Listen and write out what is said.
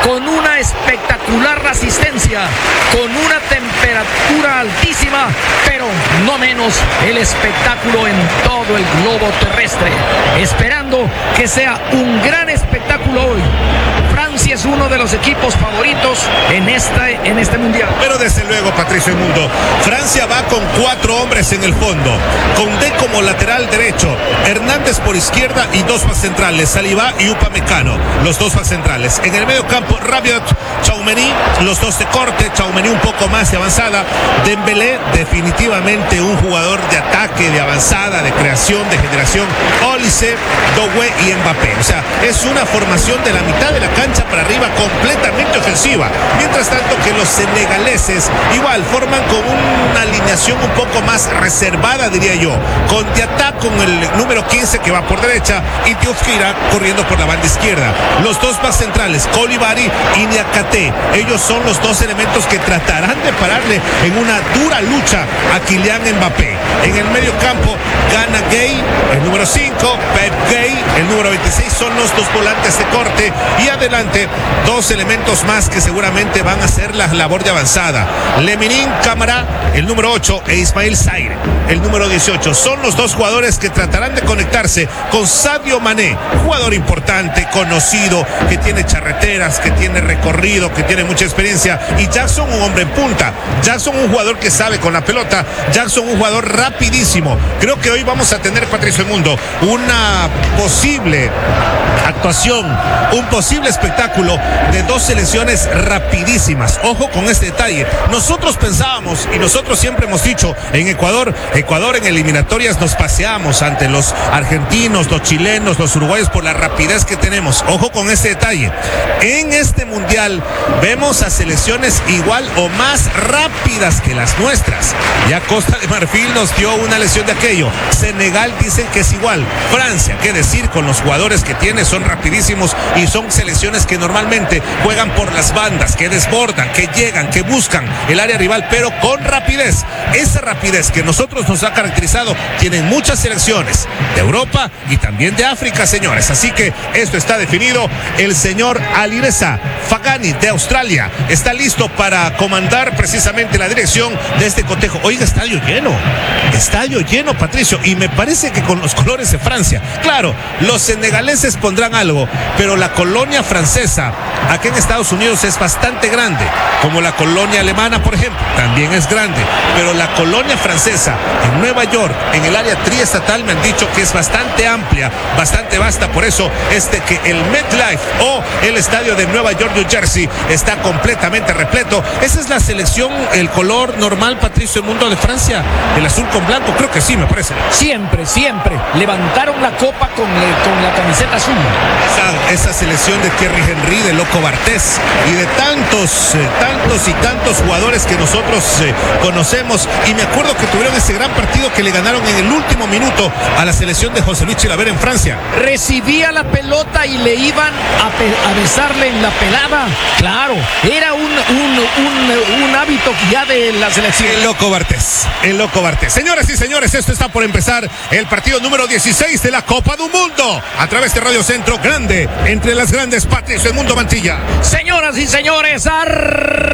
con una espectacular asistencia, con una temperatura altísima, pero no menos el espectáculo en todo el globo terrestre. Esperando que sea un gran espectáculo hoy. Francia es uno de los equipos favoritos en este mundial. Pero desde luego, Patricio Mundo, Francia va con 4 hombres en el fondo, con D como lateral derecho, Hernández por izquierda y 2 más centrales, Saliba y Upamecano, los 2 más centrales. En el medio campo, Rabiot, Tchouaméni, los 2 de corte, Tchouaméni un poco más de avanzada, Dembélé definitivamente un jugador de ataque, de avanzada, de creación, de generación, Olise, Doué y Mbappé. O sea, es una formación de la mitad de la cancha para arriba completamente ofensiva. Mientras tanto que los senegaleses igual forman con una alineación un poco más reservada, diría yo, con Diatta con el número 15 que va por derecha y Diouf que irá corriendo por la banda izquierda. Los 2 más centrales, Koulibaly y Niakhaté, ellos son los 2 elementos que tratarán de pararle en una dura lucha a Kylian Mbappé. En el medio campo, Gana Gueye, el número 5, Pep Gueye, el número 26, son los 2 volantes de corte, y adelante 2 elementos más que seguramente van a hacer la labor de avanzada. Leminin Camara, el número 8, e Ismail Sarr, el número 18. Son los 2 jugadores que tratarán de conectarse con Sadio Mané, jugador importante, conocido, que tiene charreteras, que tiene recorrido, que tiene mucha experiencia, y Jackson, un hombre en punta. Jackson, un jugador que sabe con la pelota. Jackson, un jugador rapidísimo. Creo que hoy vamos a tener, Patricio Mundo, una posible actuación, un posible espectáculo de 2 selecciones rapidísimas. Ojo con este detalle. Nosotros pensábamos, y nosotros siempre hemos dicho, en Ecuador en eliminatorias nos paseamos ante los argentinos, los chilenos, los uruguayos por la rapidez que tenemos. Ojo con este detalle. En este mundial vemos a selecciones igual o más rápidas que las nuestras. Ya Costa de Marfil nos dio una lesión de aquello. Senegal dicen que es igual. Francia, qué decir, con los jugadores que tiene, son rapidísimos y son selecciones que normalmente juegan por las bandas, que desbordan, que llegan, que buscan el área rival, pero con rapidez. Esa rapidez que nosotros nos ha caracterizado tienen muchas selecciones de Europa y también de África, señores. Así que esto está definido. El señor Alireza Fagani de Australia está listo para comandar precisamente la dirección de este cotejo. Oiga, estadio lleno, Patricio, y me parece que con los colores de Francia. Claro, los senegaleses pondrán algo, pero la colonia francesa aquí en Estados Unidos es bastante grande, como la colonia alemana, por ejemplo, también es grande, pero la colonia francesa en Nueva York, en el área triestatal, me han dicho que es bastante amplia, bastante vasta. Por eso que el MetLife o el estadio de Nueva York, New Jersey, está completamente repleto. Esa es la selección, el color normal, Patricio, el mundo de Francia, el azul con blanco, creo que sí, me parece. Siempre levantaron la copa con la camiseta azul. Esa selección de Thierry Henry, de Loco Bartés y de tantos jugadores que nosotros conocemos. Y me acuerdo que tuvieron ese gran partido que le ganaron en el último minuto a la selección de José Luis Chilavert en Francia. Recibía la pelota y le iban a besarle en la pelada. Claro, era un hábito ya de la selección. El Loco Bartés. Señoras y señores, esto está por empezar, el partido número 16 de la Copa del Mundo, a través de Radio Centro, grande entre las grandes, Patricio Mundo Mantilla. Señoras y señores,